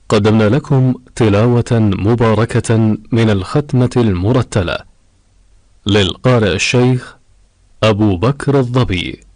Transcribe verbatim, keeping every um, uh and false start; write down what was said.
قدمنا لكم تلاوة مباركة من الختمة المرتلة للقارئ الشيخ أبو بكر الظبي.